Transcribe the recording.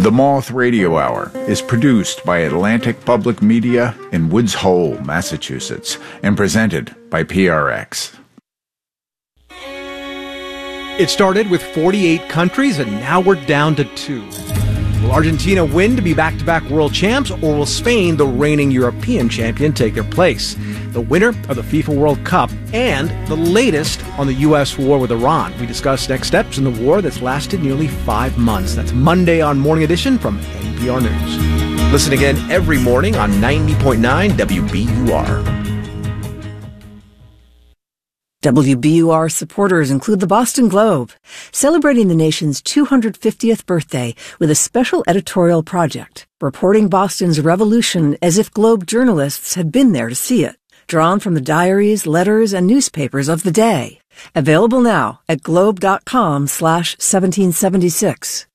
The Moth Radio Hour is produced by Atlantic Public Media in Woods Hole, Massachusetts, and presented by PRX. It started with 48 countries, and now we're down to 2. Will Argentina win to be back-to-back world champs, or will Spain, the reigning European champion, take their place? The winner of the FIFA World Cup and the latest on the U.S. war with Iran. We discuss next steps in the war that's lasted nearly 5 months. That's Monday on Morning Edition from NPR News. Listen again every morning on 90.9 WBUR. WBUR supporters include the Boston Globe, celebrating the nation's 250th birthday with a special editorial project, reporting Boston's revolution as if Globe journalists had been there to see it, drawn from the diaries, letters, and newspapers of the day. Available now at globe.com/1776.